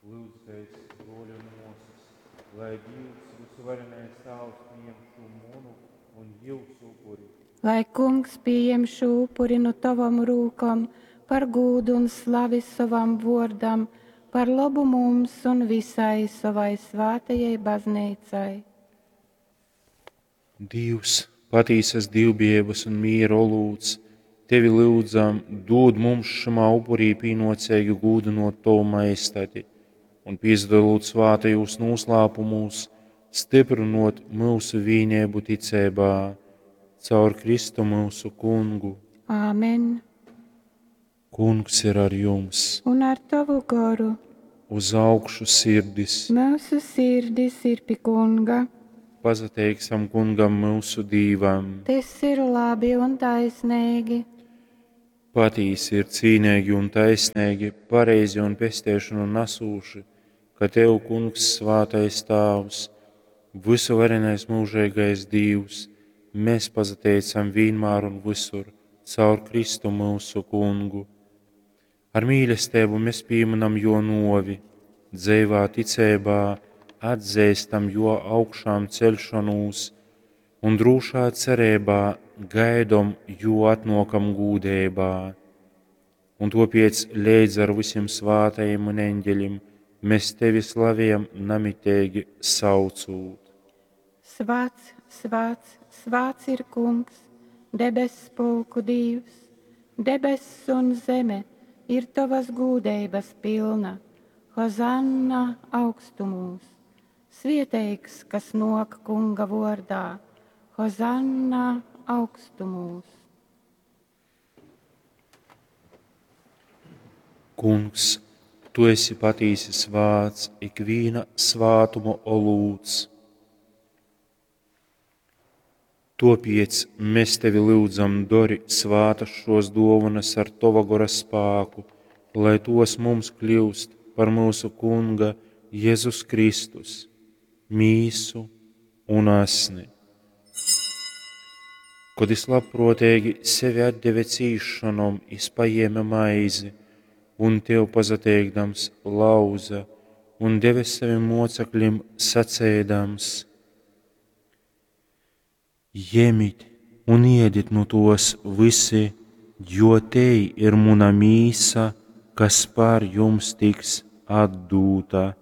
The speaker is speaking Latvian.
Lūdzu, pēc roļu nosas, lai Dievs visvarenais Tēvs pieņem šo munu un Jevs upuri, Lai Kungs pieņem šo upuri no tavam rūkam, par gūdu un slavi savam vārdam, par labu mums un visai savai svētajai baznīcai. Dievs, patīsas dievbijības un mīra lūdz, tevi lūdzam, dod mums šamā upurī pīnocēju gūdu no tavu majestāti, un piedalot svātajos noslēpumos, stiprinot mūsu vienību ticībā, caur Kristu mūsu kungu. Āmen. Kungs ir ar jums, Un ar tavu garu uz augšu sirdis, mūsu sirdis ir pie Kunga. pateiksim kungam mūsu dīvam. Tas ir labi un taisnīgi. Patīs ir cīnīgi un taisnīgi, pareizi un pestēšanu nesūši, ka Tev, Kungs, svātais Tēvs, visuvarenais mūžīgais Dievs, mēs pateicam vienmēr un visur, caur Kristu mūsu Kungu. Ar mīlestību mēs pieminam jo novi, dzīvā ticībā, atzīstam jo augšām celšanos un drošā cerībā gaidom jo atnokam gūdībā. Un tāpēc līdz ar visiem svātajiem un eņģeļiem mēs Tevi slavējam namitīgi saucot. Svēts, svēts, svēts ir Kungs, debesu spēku Dievs, debesis un zeme ir Tavas gūdības pilna. Hozanna augstumos, svētīgs, kas nāk Kunga vārdā. Hozanna augstumos. Kungs, Tu esi patīsi svāts, ikviena svātuma olūts. Tāpēc mēs Tevi lūdzam, dori svātas šos dāvanas ar Tava gara spēku, lai tos mums kļūst par mūsu Kunga Jēzus Kristus, mīsu un asni. Kad es labprātīgi sevi atdeve cīšanom, es paēmu maizi, un Tev pateikdams lauza, un deve saviem mocekļiem sacēdams: Ņemiet un ēdiet no tos visi, jo te ir mana mīsa, kas par jums tiks atdūta.